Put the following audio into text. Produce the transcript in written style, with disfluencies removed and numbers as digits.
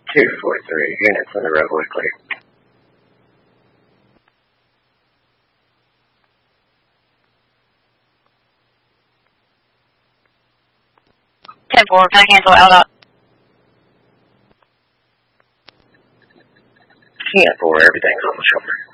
243, units on the roadway clear. Ten four, can I cancel out up? 10-4, everything's on the shoulder.